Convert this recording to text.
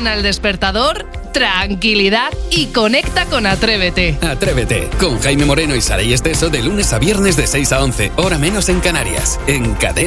suena el despertador, tranquilidad y conecta con Atrévete. Atrévete, con Jaime Moreno y Saray Esteso de lunes a viernes de 6 a 11, hora menos en Canarias, en Cadena.